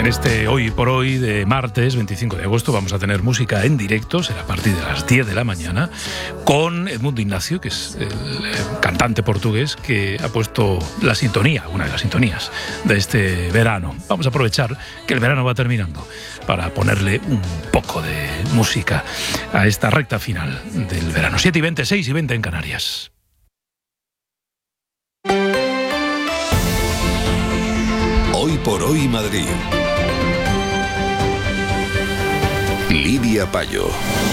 En este Hoy por Hoy de martes 25 de agosto vamos a tener música en directo, será a partir de las 10 de la mañana, con Edmundo Ignacio, que es el cantante portugués que ha puesto la sintonía, una de las sintonías de este verano. Vamos a aprovechar que el verano va terminando para ponerle un poco de música a esta recta final del verano. 7:20, 6:20 en Canarias. Hoy por Hoy Madrid. Lidia Payo.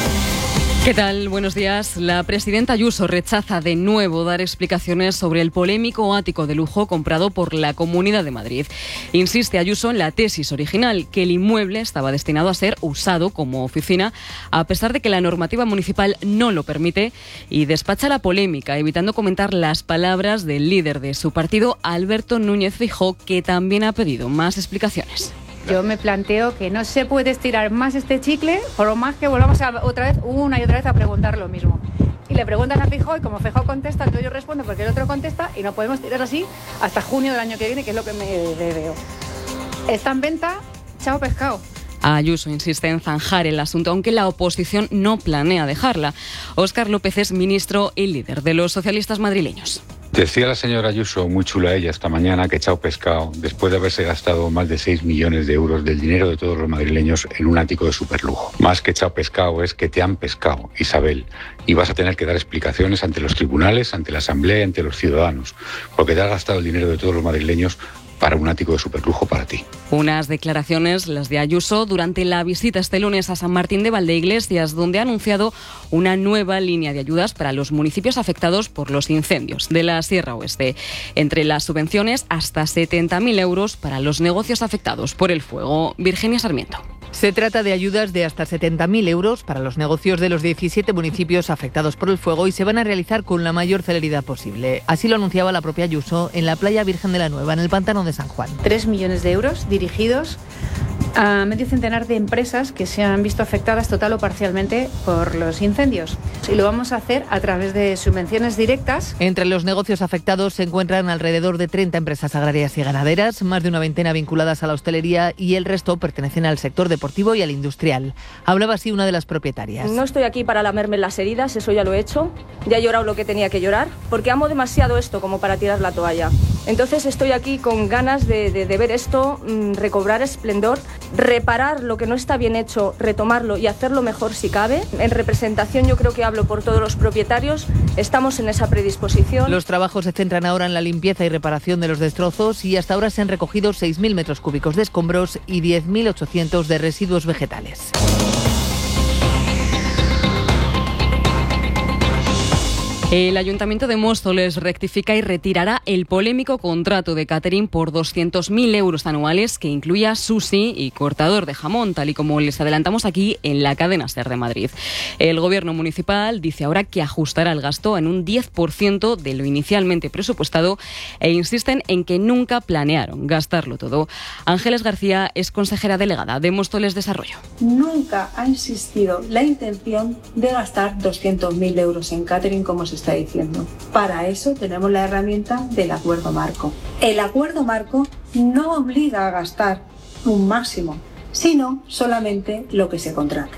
¿Qué tal? Buenos días. La presidenta Ayuso rechaza de nuevo dar explicaciones sobre el polémico ático de lujo comprado por la Comunidad de Madrid. Insiste Ayuso en la tesis original, que el inmueble estaba destinado a ser usado como oficina, a pesar de que la normativa municipal no lo permite, y despacha la polémica, evitando comentar las palabras del líder de su partido, Alberto Núñez Feijóo, que también ha pedido más explicaciones. Yo me planteo que no se puede estirar más este chicle, por lo más que volvamos otra vez, una y otra vez, a preguntar lo mismo. Y le preguntan a Feijóo, y como Feijóo contesta, entonces yo respondo porque el otro contesta, y no podemos tirar así hasta junio del año que viene, que es lo que me veo. Está en venta, chao pescado. Ayuso insiste en zanjar el asunto, aunque la oposición no planea dejarla. Óscar López es ministro y líder de los socialistas madrileños. Decía la señora Ayuso, muy chula ella esta mañana, que chao pescado, después de haberse gastado más de 6 millones de euros del dinero de todos los madrileños en un ático de superlujo. Más que chao pescado es que te han pescado, Isabel, y vas a tener que dar explicaciones ante los tribunales, ante la Asamblea y ante los ciudadanos, porque te has gastado el dinero de todos los madrileños para un ático de superlujo para ti. Unas declaraciones, las de Ayuso, durante la visita este lunes a San Martín de Valdeiglesias, donde ha anunciado una nueva línea de ayudas para los municipios afectados por los incendios de la Sierra Oeste. Entre las subvenciones, hasta 70.000 euros para los negocios afectados por el fuego. Virginia Sarmiento. Se trata de ayudas de hasta 70.000 euros para los negocios de los 17 municipios afectados por el fuego, y se van a realizar con la mayor celeridad posible. Así lo anunciaba la propia Ayuso en la playa Virgen de la Nueva, en el pantano de San Juan. 3 millones de euros dirigidos a medio centenar de empresas que se han visto afectadas total o parcialmente por los incendios. Y lo vamos a hacer a través de subvenciones directas. Entre los negocios afectados se encuentran alrededor de 30 empresas agrarias y ganaderas, más de una veintena vinculadas a la hostelería, y el resto pertenecen al sector deportivo y al industrial. Hablaba así una de las propietarias. No estoy aquí para lamerme las heridas, eso ya lo he hecho. Ya he llorado lo que tenía que llorar, porque amo demasiado esto como para tirar la toalla. Entonces estoy aquí con ganas de ver esto, recobrar esplendor, reparar lo que no está bien hecho, retomarlo y hacerlo mejor si cabe. En representación, yo creo que hablo por todos los propietarios, estamos en esa predisposición. Los trabajos se centran ahora en la limpieza y reparación de los destrozos, y hasta ahora se han recogido 6.000 metros cúbicos de escombros y 10.800 de residuos vegetales. El Ayuntamiento de Móstoles rectifica y retirará el polémico contrato de catering por 200.000 euros anuales, que incluía sushi y cortador de jamón, tal y como les adelantamos aquí en la cadena SER de Madrid. El Gobierno municipal dice ahora que ajustará el gasto en un 10% de lo inicialmente presupuestado, e insisten en que nunca planearon gastarlo todo. Ángeles García es consejera delegada de Móstoles Desarrollo. Nunca ha existido la intención de gastar 200.000 euros en catering, como se está diciendo. Para eso tenemos la herramienta del acuerdo marco. El acuerdo marco no obliga a gastar un máximo, sino solamente lo que se contrata.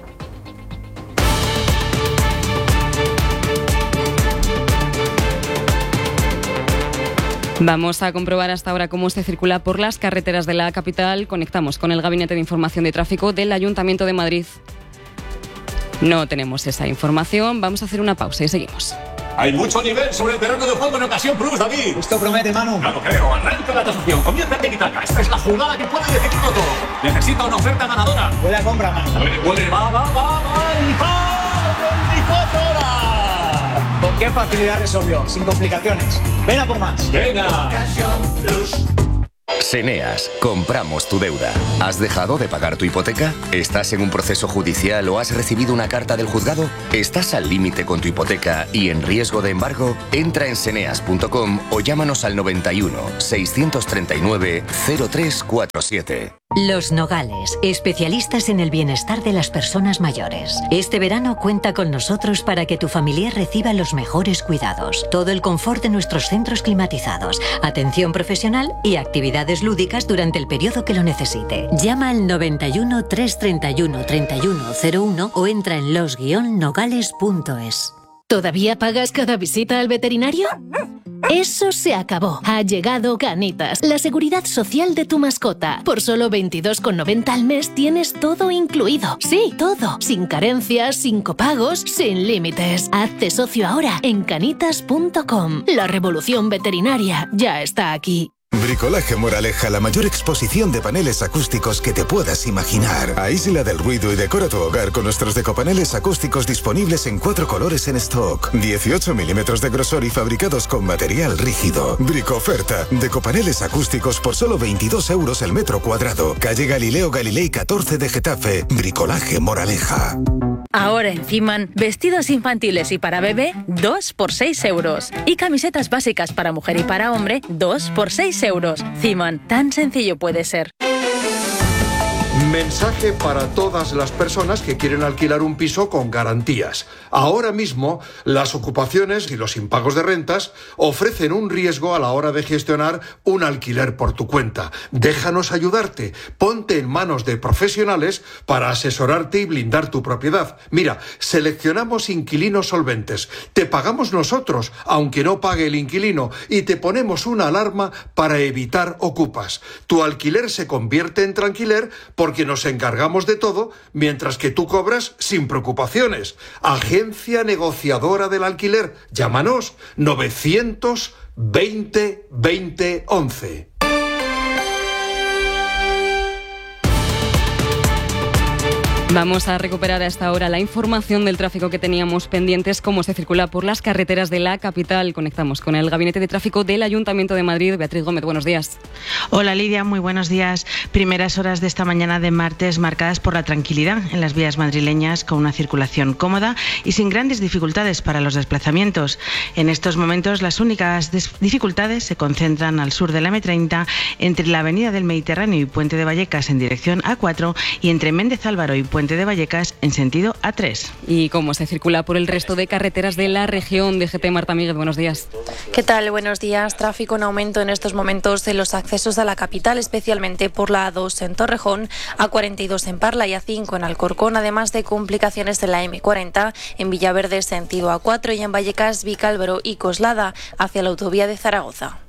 Vamos a comprobar hasta ahora cómo se circula por las carreteras de la capital. Conectamos con el Gabinete de Información de Tráfico del Ayuntamiento de Madrid. No tenemos esa información. Vamos a hacer una pausa y seguimos. Hay mucho nivel sobre el terreno de juego en Ocasión Plus, David. Esto promete, Manu. No lo creo. Arranca la tasación. Comienza el tiki-taka. Esta es la jugada que puede decidirlo todo. Necesita una oferta ganadora. Huele a compra, Manu. Huele. Va. ¡Y va! 24 horas. ¿Con qué facilidad resolvió? Sin complicaciones. Ven a por más. Venga. Ocasión Plus. Seneas, compramos tu deuda. ¿Has dejado de pagar tu hipoteca? ¿Estás en un proceso judicial o has recibido una carta del juzgado? ¿Estás al límite con tu hipoteca y en riesgo de embargo? Entra en seneas.com o llámanos al 91 639 0347. Los Nogales, especialistas en el bienestar de las personas mayores. Este verano cuenta con nosotros para que tu familiar reciba los mejores cuidados, todo el confort de nuestros centros climatizados, atención profesional y actividades lúdicas durante el periodo que lo necesite. Llama al 91 331 3101 o entra en los-nogales.es. ¿Todavía pagas cada visita al veterinario? Eso se acabó. Ha llegado Canitas, la seguridad social de tu mascota. Por solo 22,90 al mes tienes todo incluido. Sí, todo. Sin carencias, sin copagos, sin límites. Hazte socio ahora en canitas.com. La revolución veterinaria ya está aquí. Bricolaje Moraleja, la mayor exposición de paneles acústicos que te puedas imaginar. Aísla del ruido y decora tu hogar con nuestros decopaneles acústicos disponibles en 4 colores en stock. 18 milímetros de grosor y fabricados con material rígido. Bricoferta, decopaneles acústicos por solo 22 euros el metro cuadrado. Calle Galileo Galilei 14 de Getafe. Bricolaje Moraleja. Ahora en Ciman, vestidos infantiles y para bebé, 2 por 6 euros. Y camisetas básicas para mujer y para hombre, 2 por 6 euros. Ciman, tan sencillo puede ser. Mensaje para todas las personas que quieren alquilar un piso con garantías. Ahora mismo, las ocupaciones y los impagos de rentas ofrecen un riesgo a la hora de gestionar un alquiler por tu cuenta. Déjanos ayudarte. Ponte en manos de profesionales para asesorarte y blindar tu propiedad. Mira, seleccionamos inquilinos solventes. Te pagamos nosotros, aunque no pague el inquilino, y te ponemos una alarma para evitar ocupas. Tu alquiler se convierte en tranquiler porque nos encargamos de todo, mientras que tú cobras sin preocupaciones. Agencia negociadora del alquiler. Llámanos 920 20 11. Vamos a recuperar a esta hora la información del tráfico que teníamos pendientes, cómo se circula por las carreteras de la capital. Conectamos con el Gabinete de Tráfico del Ayuntamiento de Madrid. Beatriz Gómez, buenos días. Hola Lidia, muy buenos días. Primeras horas de esta mañana de martes marcadas por la tranquilidad en las vías madrileñas, con una circulación cómoda y sin grandes dificultades para los desplazamientos. En estos momentos las únicas dificultades se concentran al sur de la M30, entre la Avenida del Mediterráneo y Puente de Vallecas en dirección A4 y entre Méndez Álvaro y Puente de Vallecas en sentido A3. ¿Y cómo se circula por el resto de carreteras de la región? DGT, Marta Míguez, buenos días. ¿Qué tal? Buenos días. Tráfico en aumento en estos momentos en los accesos a la capital, especialmente por la A2 en Torrejón, A42 en Parla y A5 en Alcorcón, además de complicaciones en la M40 en Villaverde sentido A4 y en Vallecas, Vicálvaro y Coslada hacia la autovía de Zaragoza.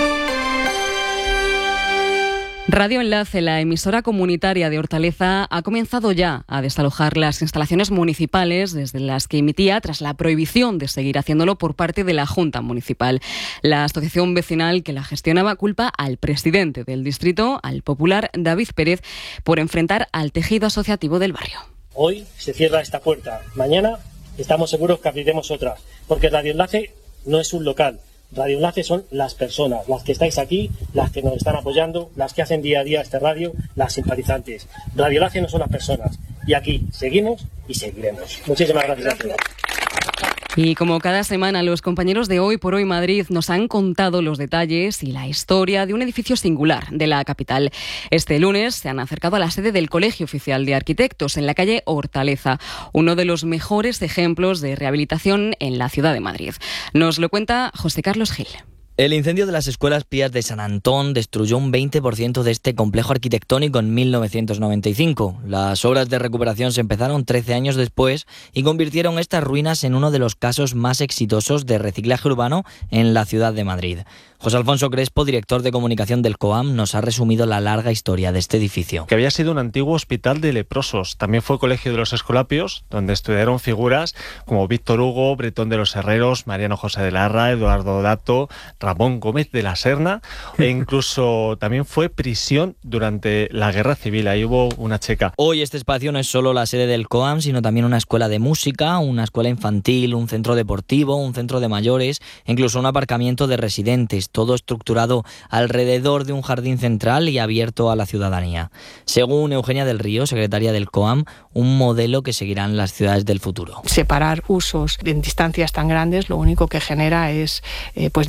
Radio Enlace, la emisora comunitaria de Hortaleza, ha comenzado ya a desalojar las instalaciones municipales desde las que emitía tras la prohibición de seguir haciéndolo por parte de la Junta Municipal. La asociación vecinal que la gestionaba culpa al presidente del distrito, al popular David Pérez, por enfrentar al tejido asociativo del barrio. Hoy se cierra esta puerta, mañana estamos seguros que abriremos otra, porque Radio Enlace no es un local. Radio Enlace son las personas, las que estáis aquí, las que nos están apoyando, las que hacen día a día este radio, las simpatizantes. Radio Enlace no son las personas. Y aquí seguimos y seguiremos. Muchísimas gracias a todos. Y como cada semana, los compañeros de Hoy por Hoy Madrid nos han contado los detalles y la historia de un edificio singular de la capital. Este lunes se han acercado a la sede del Colegio Oficial de Arquitectos en la calle Hortaleza, uno de los mejores ejemplos de rehabilitación en la ciudad de Madrid. Nos lo cuenta José Carlos Gil. El incendio de las escuelas pías de San Antón destruyó un 20% de este complejo arquitectónico en 1995. Las obras de recuperación se empezaron 13 años después y convirtieron estas ruinas en uno de los casos más exitosos de reciclaje urbano en la ciudad de Madrid. José Alfonso Crespo, director de comunicación del COAM, nos ha resumido la larga historia de este edificio. Que había sido un antiguo hospital de leprosos. También fue colegio de los Escolapios, donde estudiaron figuras como Víctor Hugo, Bretón de los Herreros, Mariano José de Larra, Eduardo Dato, Ramón Gómez de la Serna, e incluso también fue prisión durante la Guerra Civil. Ahí hubo una checa. Hoy este espacio no es solo la sede del COAM, sino también una escuela de música, una escuela infantil, un centro deportivo, un centro de mayores, incluso un aparcamiento de residentes, todo estructurado alrededor de un jardín central y abierto a la ciudadanía. Según Eugenia del Río, secretaria del COAM, un modelo que seguirán las ciudades del futuro. Separar usos en distancias tan grandes lo único que genera es distanciar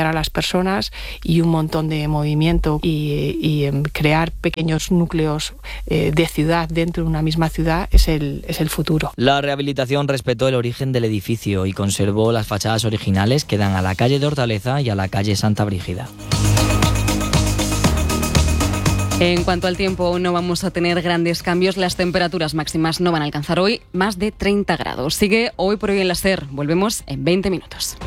acompañar a las personas y un montón de movimiento y crear pequeños núcleos de ciudad dentro de una misma ciudad es el futuro. La rehabilitación respetó el origen del edificio y conservó las fachadas originales que dan a la calle de Hortaleza y a la calle Santa Brígida. En cuanto al tiempo, no vamos a tener grandes cambios. Las temperaturas máximas no van a alcanzar hoy más de 30 grados. Sigue Hoy por Hoy en la SER. Volvemos en 20 minutos.